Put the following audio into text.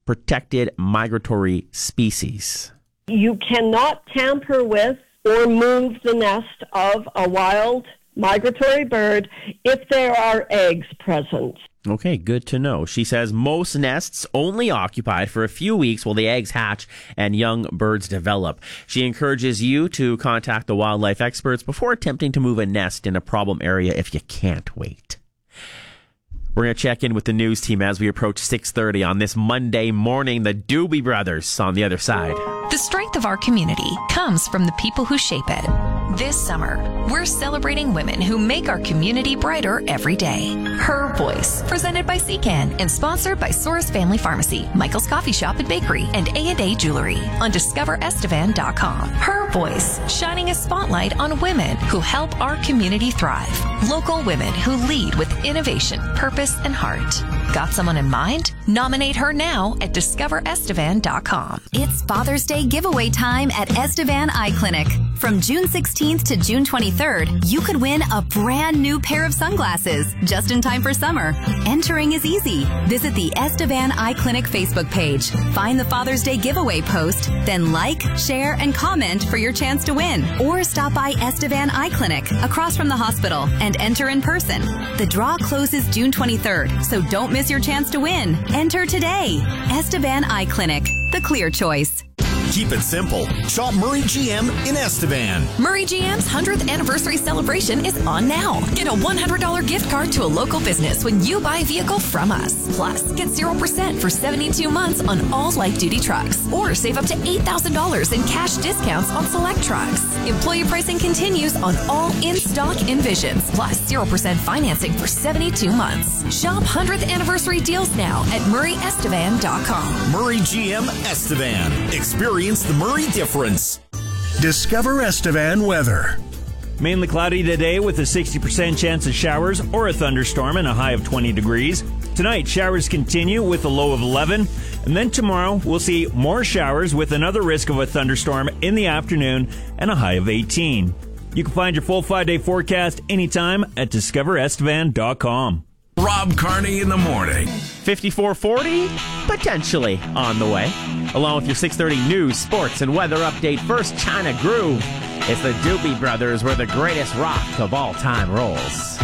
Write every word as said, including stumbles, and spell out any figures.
protected migratory species. You cannot tamper with or move the nest of a wild migratory bird if there are eggs present. Okay, good to know. She says most nests only occupied for a few weeks while the eggs hatch and young birds develop. She encourages you to contact the wildlife experts before attempting to move a nest in a problem area if you can't wait. We're going to check in with the news team as we approach six thirty on this Monday morning. The Doobie Brothers on the other side. The strength of our community comes from the people who shape it. This summer, we're celebrating women who make our community brighter every day. Her Voice, presented by C CAN and sponsored by Soros Family Pharmacy, Michael's Coffee Shop and Bakery, and A and A Jewelry on discover estevan dot com. Her Voice, shining a spotlight on women who help our community thrive. Local women who lead with innovation, purpose, and heart. Got someone in mind? Nominate her now at discover estevan dot com. It's Father's Day giveaway time at Estevan Eye Clinic. From June sixteenth to June twenty-third, you could win a brand new pair of sunglasses just in time for summer. Entering is easy. Visit the Estevan Eye Clinic Facebook page. Find the Father's Day giveaway post, then like, share, and comment for your chance to win. Or stop by Estevan Eye Clinic across from the hospital and enter in person. The draw closes June twenty-third, so don't miss your chance to win. Enter today. Estevan Eye Clinic, the clear choice. Keep it simple. Shop Murray G M in Estevan. Murray G M's one hundredth anniversary celebration is on now. Get a one hundred dollars gift card to a local business when you buy a vehicle from us. Plus, get zero percent for seventy-two months on all light-duty trucks. Or save up to eight thousand dollars in cash discounts on select trucks. Employee pricing continues on all in-stock Envisions. Plus, zero percent financing for seventy-two months. Shop one hundredth anniversary deals now at murray estevan dot com. Murray G M Estevan. Experience the Murray difference. Discover Estevan weather. Mainly cloudy today with a sixty percent chance of showers or a thunderstorm and a high of twenty degrees. Tonight, showers continue with a low of eleven. And then tomorrow, we'll see more showers with another risk of a thunderstorm in the afternoon and a high of eighteen. You can find your full five-day forecast anytime at discover estevan dot com. Rob Carney in the morning. fifty-four forty, potentially on the way. Along with your six thirty news, sports, and weather update. First, China Groove. It's the Doobie Brothers, where the greatest rock of all time rolls.